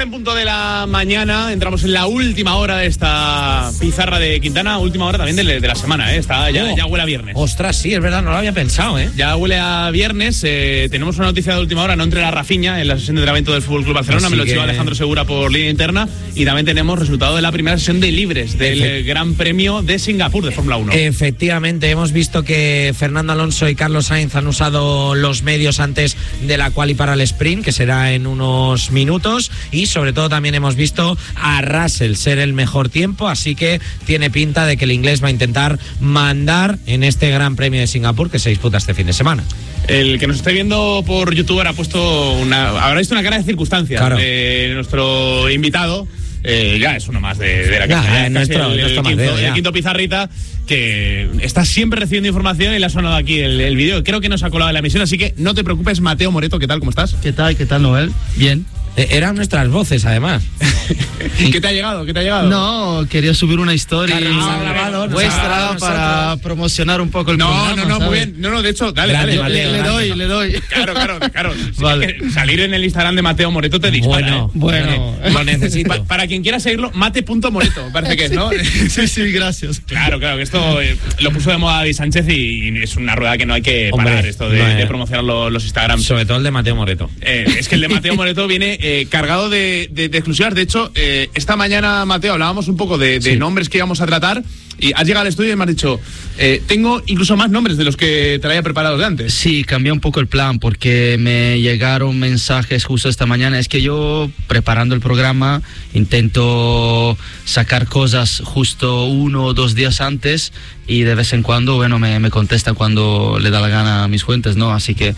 12 en punto de la mañana, entramos en la última hora de esta pizarra de Quintana, última hora también de la semana, ya huele a viernes. Ostras, sí, es verdad, no lo había pensado, Ya huele a viernes, tenemos una noticia de última hora, no entre la Rafinha en la sesión de entrenamiento del FC Barcelona, me lo chiva Alejandro Segura por línea interna, y también tenemos resultado de la primera sesión de libres del Gran Premio de Singapur de Fórmula 1. Efectivamente, hemos visto que Fernando Alonso y Carlos Sainz han usado los medios antes de la quali para el sprint, que será en unos minutos, y sobre todo también hemos visto a Russell ser el mejor tiempo, así que tiene pinta de que el inglés va a intentar mandar en este Gran Premio de Singapur que se disputa este fin de semana. El que nos esté viendo por YouTube habrá visto una cara de circunstancia, claro, de nuestro invitado. Ya es uno más de la casa. El quinto pizarrita, que está siempre recibiendo información y le ha sonado aquí el vídeo. Creo que nos ha colado en la emisión, así que no te preocupes. Mateo Moreto, ¿qué tal? ¿Cómo estás? ¿Qué tal, Noel? Bien. Eran nuestras voces, además. ¿Qué te ha llegado? No, quería subir una historia vuestra para promocionar un poco el programa. No, muy bien. No, de hecho, dale. Le doy. Claro. Vale. Es que salir en el Instagram de Mateo Moreto te dispara. Bueno. Lo necesito. Para quien quiera seguirlo, mate.moreto, parece que es, ¿no? Sí, gracias. Claro, que esto lo puso de moda David Sánchez y es una rueda que no hay que parar, esto de promocionar los Instagrams. Sobre todo el de Mateo Moreto. Es que el de Mateo Moreto viene cargado de exclusivas. De hecho, esta mañana, Mateo, hablábamos un poco de nombres que íbamos a tratar y has llegado al estudio y me has dicho, tengo incluso más nombres de los que traía preparados de antes. Sí, cambié un poco el plan porque me llegaron mensajes justo esta mañana. Es que yo, preparando el programa, intento sacar cosas justo 1 o 2 días antes y de vez en cuando, me contestan cuando le da la gana a mis fuentes, ¿no? Así que,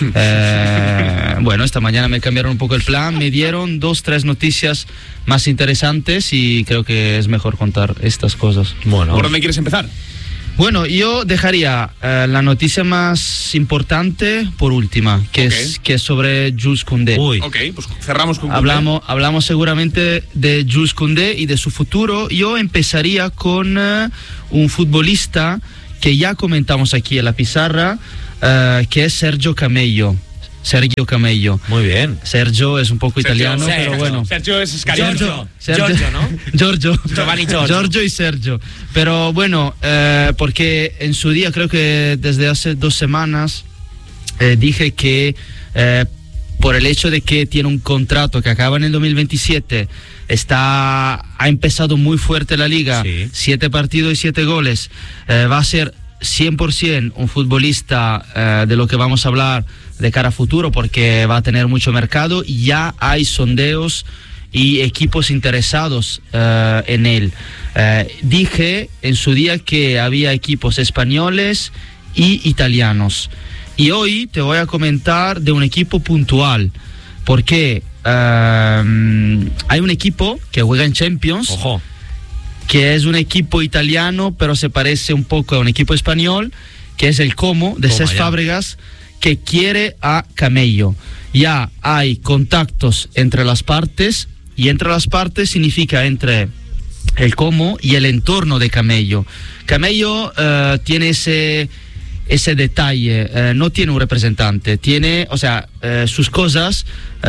esta mañana me cambiaron un poco el plan, me dieron 2-3 noticias más interesantes y creo que es mejor contar estas cosas. Bueno, ¿por dónde quieres empezar? Bueno, yo dejaría la noticia más importante por última, que es sobre Jules Koundé. Ok, pues cerramos con Koundé. Hablamos seguramente de Jules Koundé y de su futuro. Yo empezaría con un futbolista que ya comentamos aquí en la pizarra, que es Sergio Camello. Muy bien. Sergio es un poco italiano, pero bueno. Sergio es Scariolo. Giorgio, ¿no? Giovanni Giorgio y Sergio. Pero bueno, porque en su día, creo que desde hace 2 semanas, dije que por el hecho de que tiene un contrato que acaba en el 2027, ha empezado muy fuerte la liga, 7 partidos y 7 goles, va a ser 100% un futbolista de lo que vamos a hablar de cara a futuro, porque va a tener mucho mercado y ya hay sondeos y equipos interesados en él. Dije en su día que había equipos españoles y italianos, y hoy te voy a comentar de un equipo puntual, porque hay un equipo que juega en Champions. Ojo. Que es un equipo italiano, pero se parece un poco a un equipo español, que es el Como de Cesc Fábregas, que quiere a Camello. Ya hay contactos entre las partes, y entre las partes significa entre el Como y el entorno de Camello. Camello tiene ese detalle, no tiene un representante, tiene, sus cosas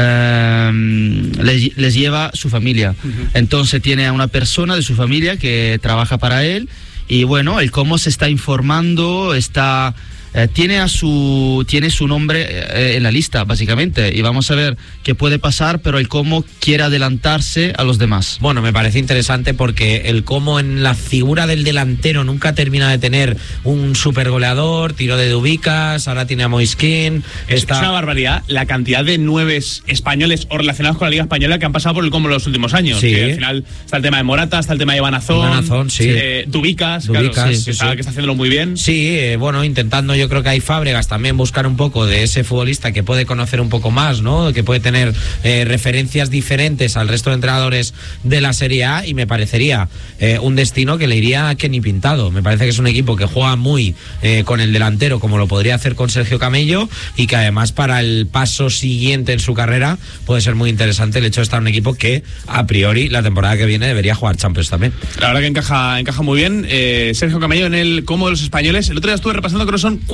les lleva su familia. Entonces tiene a una persona de su familia que trabaja para él, y bueno, el Como se está informando, tiene su nombre en la lista, básicamente, y vamos a ver qué puede pasar, pero el Como quiere adelantarse a los demás. Bueno, me parece interesante porque el Como en la figura del delantero nunca termina de tener un super goleador, tiró de Dubicas, ahora tiene a Moiskin. Es una barbaridad la cantidad de 9 españoles o relacionados con la Liga Española que han pasado por el Como en los últimos años. Sí. Que al final está el tema de Morata, está el tema de Banazón, sí. Dubicas, claro, que está haciéndolo muy bien. Sí, intentando, yo creo que hay Fábregas también buscar un poco de ese futbolista que puede conocer un poco más, ¿no? Que puede tener referencias diferentes al resto de entrenadores de la Serie A, y me parecería un destino que le iría a Kenny Pintado. Me parece que es un equipo que juega muy con el delantero, como lo podría hacer con Sergio Camello, y que además para el paso siguiente en su carrera puede ser muy interesante el hecho de estar en un equipo que a priori la temporada que viene debería jugar Champions también. La verdad que encaja muy bien Sergio Camello en el Como de los españoles. El otro día estuve repasando, creo que son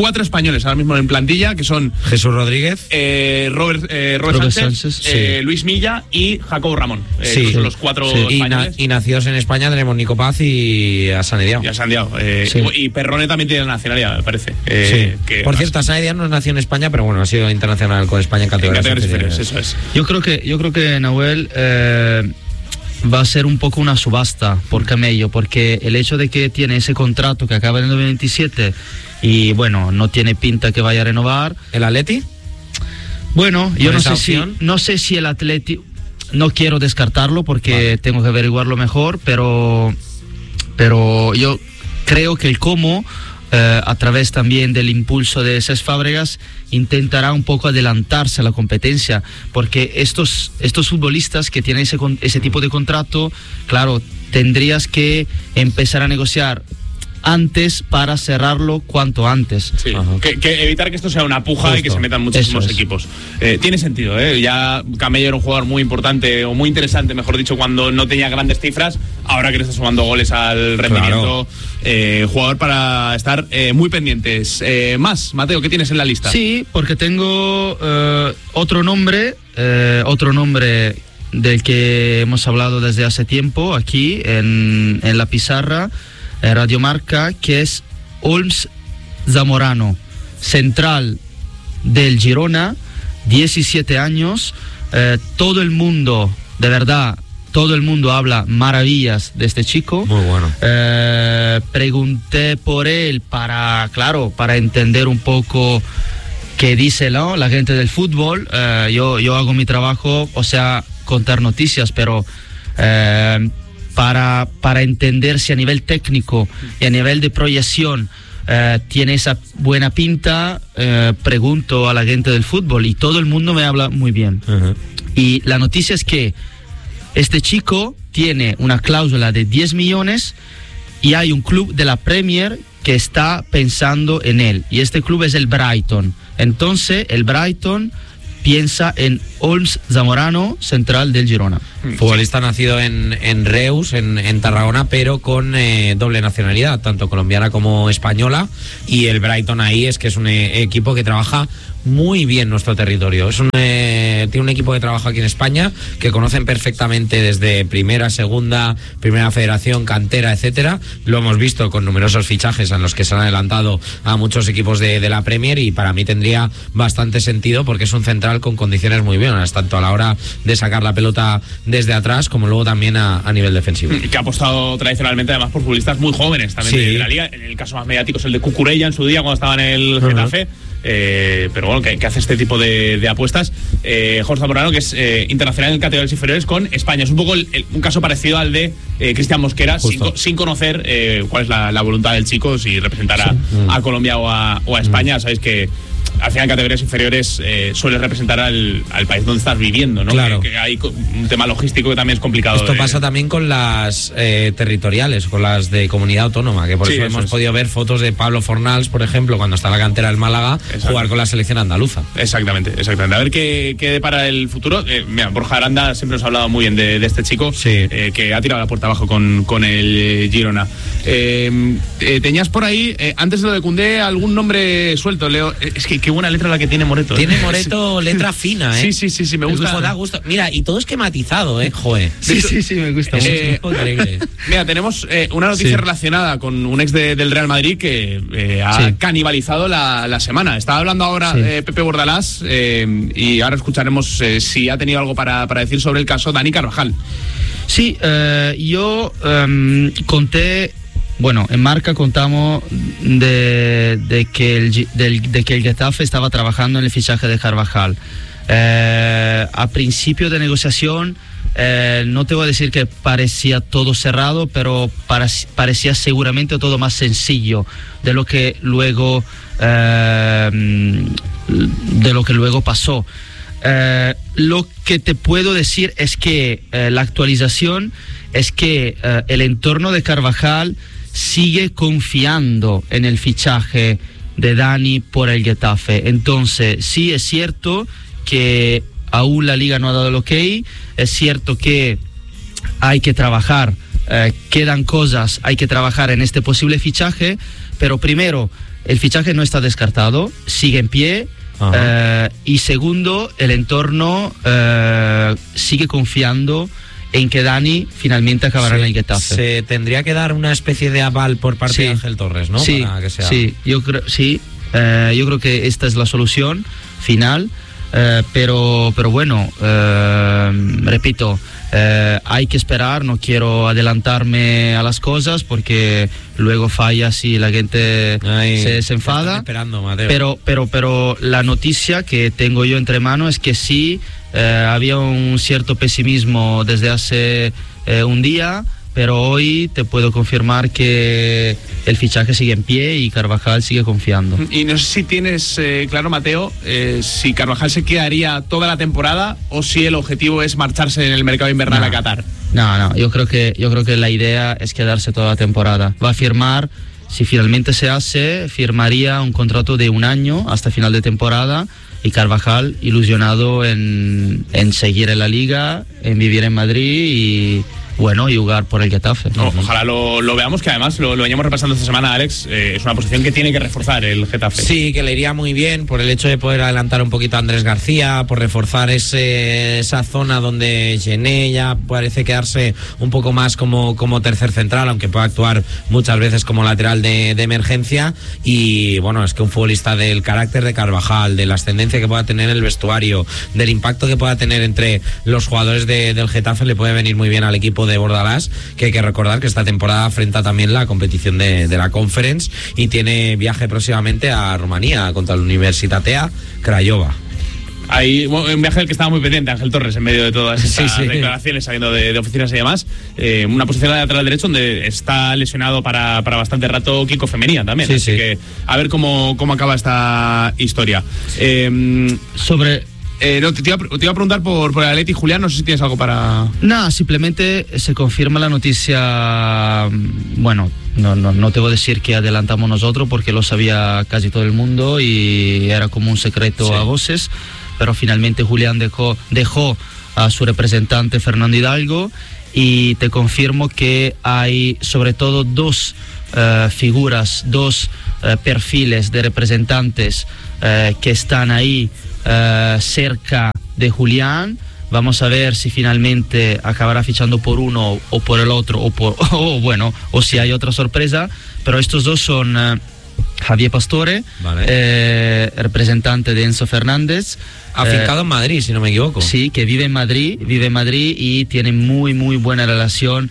4 españoles ahora mismo en plantilla, que son Jesús Rodríguez, Robert Sánchez, sí. Luis Milla y Jacobo Ramón. Sí. Son los 4 españoles. Y nacidos en España tenemos Nico Paz y a Sanediao. Y Perrone también tiene la nacionalidad, me parece. Por cierto, a Sanediao no nació en España, pero bueno, ha sido internacional con España en categorías inferiores. Eso es. Yo creo que Nahuel va a ser un poco una subasta por Camello, porque el hecho de que tiene ese contrato que acaba en el 2027 y bueno, no tiene pinta que vaya a renovar. ¿El Atleti? Bueno, yo no sé si el Atleti, no quiero descartarlo porque tengo que averiguarlo mejor, pero yo creo que el Como, a través también del impulso de Cesc Fábregas, intentará un poco adelantarse a la competencia, porque estos futbolistas que tienen ese tipo de contrato, claro, tendrías que empezar a negociar antes para cerrarlo cuanto antes. Sí. Que evitar que esto sea una puja. Justo. Y que se metan muchísimos equipos. Tiene sentido, ya Camello era un jugador muy importante, o muy interesante, mejor dicho, cuando no tenía grandes cifras. Ahora que le está sumando goles al rendimiento, jugador para estar muy pendientes. Más, Mateo, ¿qué tienes en la lista? Sí, porque tengo otro nombre del que hemos hablado desde hace tiempo aquí en la pizarra Radio Marca, que es Olms Zamorano, central del Girona, 17 años. Todo el mundo, de verdad, todo el mundo habla maravillas de este chico. Muy bueno. Pregunté por él para entender un poco qué dice la gente del fútbol. Yo hago mi trabajo, o sea, contar noticias, pero para entender si a nivel técnico y a nivel de proyección tiene esa buena pinta, pregunto a la gente del fútbol y todo el mundo me habla muy bien. Y la noticia es que este chico tiene una cláusula de 10 millones y hay un club de la Premier que está pensando en él, y este club es el Brighton. Entonces el Brighton piensa en Olms Zamorano, central del Girona. Futbolista nacido en Reus, en Tarragona, pero con doble nacionalidad, tanto colombiana como española. Y el Brighton ahí es que es un equipo que trabaja muy bien nuestro territorio. Tiene un equipo de trabajo aquí en España que conocen perfectamente desde primera, segunda, primera federación, cantera, etcétera. Lo hemos visto con numerosos fichajes en los que se han adelantado a muchos equipos de la Premier, y para mí tendría bastante sentido porque es un central con condiciones muy buenas, tanto a la hora de sacar la pelota desde atrás como luego también a nivel defensivo. Que ha apostado tradicionalmente además por futbolistas muy jóvenes también de la liga. En el caso más mediático es el de Cucurella en su día cuando estaba en el Getafe. Pero bueno, que hace este tipo de apuestas. Jorge Zamorano, que es internacional en categorías inferiores con España. Es un poco un caso parecido al de Cristian Mosquera, sin conocer cuál es la voluntad del chico, si representar a Colombia o a España. Sabéis que al final, en categorías inferiores suele representar al país donde estás viviendo, ¿no? Claro. Que hay un tema logístico que también es complicado. Esto pasa también con las territoriales, con las de comunidad autónoma, que por eso hemos podido ver fotos de Pablo Fornals, por ejemplo, cuando está en la cantera del Málaga, jugar con la selección andaluza. Exactamente. A ver qué depara el futuro. Mira, Borja Aranda siempre nos ha hablado muy bien de este chico, que ha tirado la puerta abajo con el Girona. Tenías por ahí, antes de lo de Koundé, algún nombre suelto, Leo. Es que qué buena letra la que tiene Moreto. Tiene Moreto letra fina, ¿eh? Sí, me gusta. Da gusto. Mira, y todo esquematizado, joder. Sí, me gusta mucho. Increíble. Mira, tenemos una noticia relacionada con un ex del Real Madrid que ha canibalizado la semana. Estaba hablando ahora Pepe Bordalás y ahora escucharemos si ha tenido algo para decir sobre el caso Dani Carvajal. Sí, yo conté. Bueno, en Marca contamos de que el Getafe estaba trabajando en el fichaje de Carvajal. A principio de negociación, no te voy a decir que parecía todo cerrado, pero parecía seguramente todo más sencillo de lo que luego pasó. Lo que te puedo decir es que la actualización es que el entorno de Carvajal sigue confiando en el fichaje de Dani por el Getafe. Entonces, sí es cierto que aún la Liga no ha dado el ok, es cierto que hay que trabajar, quedan cosas, hay que trabajar en este posible fichaje, pero primero el fichaje no está descartado, sigue en pie. Y segundo, el entorno sigue confiando en que Dani finalmente acabará en el Getafe. Se tendría que dar una especie de aval por parte de Ángel Torres, ¿no? Sí, para que sea... yo creo que esta es la solución final, pero bueno, repito, hay que esperar, no quiero adelantarme a las cosas porque luego falla si la gente se enfada. Esperando, Mateo. Pero la noticia que tengo yo entre manos es que sí, había un cierto pesimismo desde hace un día, pero hoy te puedo confirmar que el fichaje sigue en pie y Carvajal sigue confiando. Y no sé si tienes claro, Mateo, si Carvajal se quedaría toda la temporada o si el objetivo es marcharse en el mercado invernal a Qatar. No, yo creo que la idea es quedarse toda la temporada. Va a firmar, si finalmente se hace, firmaría un contrato de 1 año hasta final de temporada, y Carvajal ilusionado en seguir en la liga, en vivir en Madrid y jugar por el Getafe. Ojalá lo veamos, que además lo veníamos repasando esta semana, Alex. Es una posición que tiene que reforzar el Getafe. Sí, que le iría muy bien por el hecho de poder adelantar un poquito a Andrés García, por reforzar esa zona donde Gené ya parece quedarse un poco más como tercer central, aunque pueda actuar muchas veces como lateral de emergencia. Y bueno, es que un futbolista del carácter de Carvajal, de la ascendencia que pueda tener en el vestuario, del impacto que pueda tener entre los jugadores del Getafe, le puede venir muy bien al equipo de Bordalás, que hay que recordar que esta temporada afronta también la competición de la Conference y tiene viaje próximamente a Rumanía contra la Universitatea Craiova. Hay un viaje del que estaba muy pendiente Ángel Torres en medio de todas estas declaraciones saliendo de oficinas y demás. Una posición de lateral derecho donde está lesionado para bastante rato Kiko Femenía también. Así que a ver cómo acaba esta historia. Te iba a preguntar por el Atleti, Julián, no sé si tienes algo para... No, simplemente se confirma la noticia. Bueno, no te voy a decir que adelantamos nosotros porque lo sabía casi todo el mundo y era como un secreto a voces, pero finalmente Julián dejó a su representante Fernando Hidalgo, y te confirmo que hay sobre todo dos figuras, dos perfiles de representantes que están ahí cerca de Julián. Vamos a ver si finalmente acabará fichando por uno o por el otro o si hay otra sorpresa, pero estos dos son Javier Pastore, representante de Enzo Fernández, afincado en Madrid, si no me equivoco. Sí, que vive en Madrid y tiene muy buena relación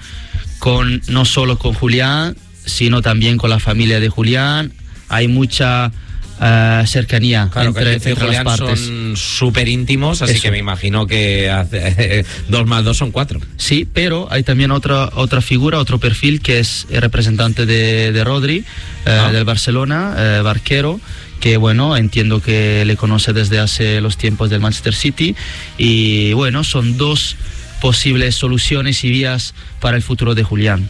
no solo con Julián, sino también con la familia de Julián. Hay mucha cercanía entre Julián, las partes. Son súper íntimos, así que me imagino que 2 más 2 son 4. Sí, pero hay también otra figura, otro perfil, que es el representante de Rodri, del Barcelona, Barquero, que bueno, entiendo que le conoce desde hace los tiempos del Manchester City, y bueno, son dos posibles soluciones y vías para el futuro de Julián.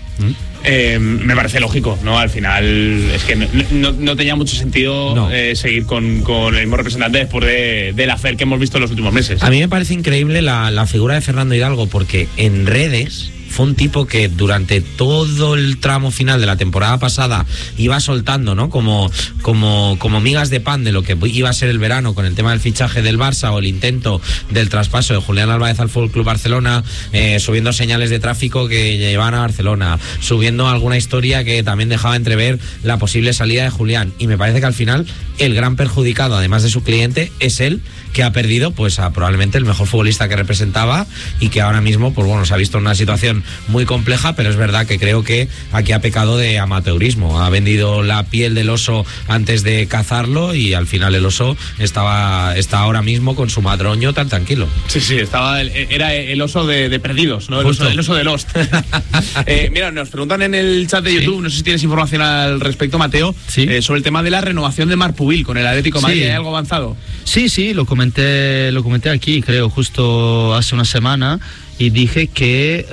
Me parece lógico, ¿no? Al final es que no tenía mucho sentido seguir con el mismo representante después de la FER que hemos visto en los últimos meses. A mí me parece increíble la figura de Fernando Hidalgo, porque en redes fue un tipo que durante todo el tramo final de la temporada pasada iba soltando, ¿no? Como migas de pan de lo que iba a ser el verano con el tema del fichaje del Barça o el intento del traspaso de Julián Álvarez al Fútbol Club Barcelona, subiendo señales de tráfico que llevaban a Barcelona, subiendo alguna historia que también dejaba entrever la posible salida de Julián. Y me parece que al final el gran perjudicado, además de su cliente, es él, que ha perdido pues a probablemente el mejor futbolista que representaba, y que ahora mismo pues bueno, se ha visto en una situación muy compleja, pero es verdad que creo que aquí ha pecado de amateurismo. Ha vendido la piel del oso antes de cazarlo, y al final el oso está ahora mismo con su madroño tan tranquilo. Sí, era el oso de perdidos, ¿no? El oso de Lost. Mira, nos preguntan en el chat de YouTube, no sé si tienes información al respecto, Mateo, sobre el tema de la renovación de Marc Pubil con el Atlético de Madrid. ¿Hay algo avanzado? Sí, lo comenté aquí, creo, justo hace una semana, y dije que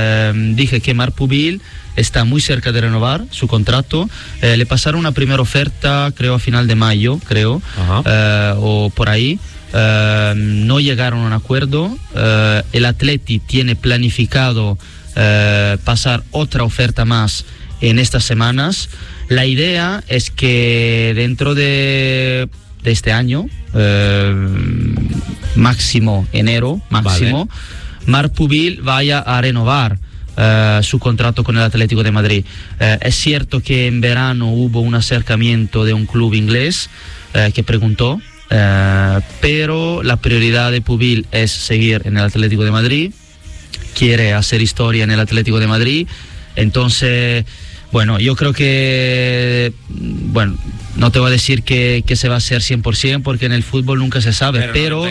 Marc Pubil está muy cerca de renovar su contrato. Le pasaron una primera oferta, creo, a final de mayo, o por ahí. No llegaron a un acuerdo. El Atleti tiene planificado pasar otra oferta más en estas semanas. La idea es que dentro de este año, máximo enero, máximo, vale, Marc Pubil vaya a renovar su contrato con el Atlético de Madrid. Es cierto que en verano hubo un acercamiento de un club inglés que preguntó, pero la prioridad de Pubil es seguir en el Atlético de Madrid, quiere hacer historia en el Atlético de Madrid. Entonces, bueno, yo creo que, bueno, no te voy a decir que se va a hacer 100% porque en el fútbol nunca se sabe, pero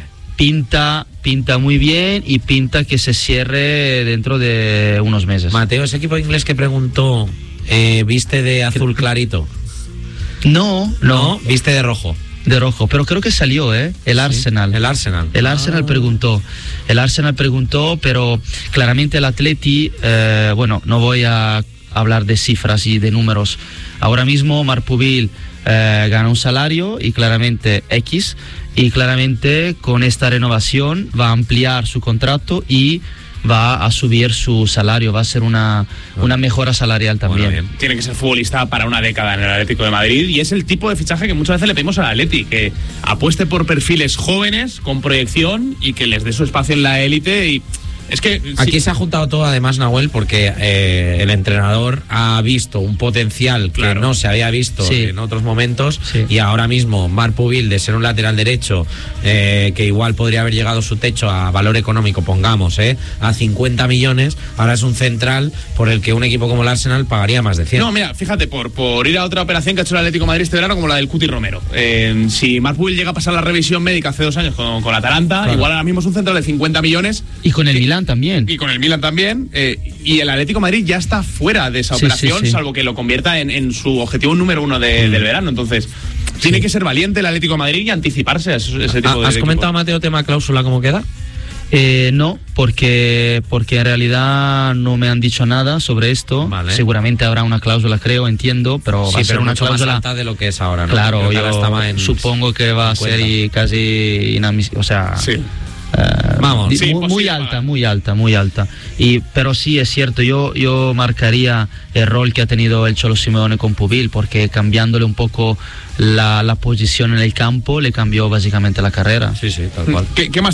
pinta muy bien y pinta que se cierre dentro de unos meses. Mateo, ese equipo inglés que preguntó, ¿viste de azul clarito? No, viste de rojo. De rojo, pero creo que salió, el Arsenal. El Arsenal. El Arsenal preguntó. El Arsenal preguntó, pero claramente el Atleti, bueno, no voy a hablar de cifras y de números. Ahora mismo Marc Pubil gana un salario y claramente X, y claramente con esta renovación va a ampliar su contrato y va a subir su salario, va a ser una mejora salarial también. Bueno, tiene que ser futbolista para una década en el Atlético de Madrid y es el tipo de fichaje que muchas veces le pedimos al Atleti, que apueste por perfiles jóvenes con proyección y que les dé su espacio en la élite. Y es que aquí se ha juntado todo, además, Nahuel, porque el entrenador ha visto un potencial que no se había visto en otros momentos, y ahora mismo Marc Pubil, de ser un lateral derecho que igual podría haber llegado su techo a valor económico, pongamos, a 50 millones, ahora es un central por el que un equipo como el Arsenal pagaría más de 100. No, mira, fíjate, por ir a otra operación que ha hecho el Atlético de Madrid este verano, como la del Cuti Romero. Si Marc Pubil llega a pasar la revisión médica hace 2 años con Atalanta, igual ahora mismo es un central de 50 millones. Y con el Milan también. Y con el Milan también. Y el Atlético de Madrid ya está fuera de esa operación, salvo que lo convierta en su objetivo número 1 del verano. Entonces, tiene que ser valiente el Atlético de Madrid y anticiparse a ese tipo de ¿Has comentado, Mateo, tema cláusula, cómo queda? No, porque en realidad no me han dicho nada sobre esto. Vale. Seguramente habrá una cláusula, creo, entiendo, pero va a ser una cláusula más alta de lo que es ahora, ¿no? Claro, yo supongo que va a ser casi inadmisible, o sea, vamos, muy alta. Pero sí es cierto, yo marcaría el rol que ha tenido el Cholo Simeone con Pubil, porque cambiándole un poco la posición en el campo le cambió básicamente la carrera. Sí, tal cual. ¿Qué más